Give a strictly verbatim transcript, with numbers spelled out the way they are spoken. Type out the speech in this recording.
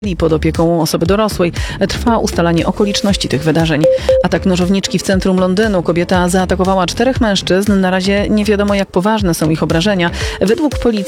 pod opieką osoby dorosłej. Trwa ustalanie okoliczności tych wydarzeń. Atak nożowniczki w centrum Londynu. Kobieta zaatakowała czterech mężczyzn. Na razie nie wiadomo, jak poważne są ich obrażenia. Według policji